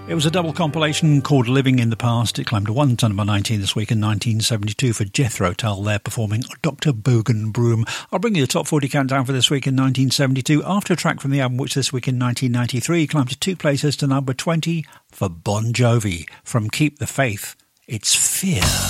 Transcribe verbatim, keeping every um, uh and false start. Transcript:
It was a double compilation called Living in the Past. It climbed to one to number nineteen this week in nineteen seventy-two for Jethro Tull. They're performing Doctor Bogan Broom. I'll bring you the top forty countdown for this week in nineteen seventy-two after a track from the album which this week in nineteen ninety-three climbed to two places to number twenty for Bon Jovi. From Keep the Faith, it's Fear.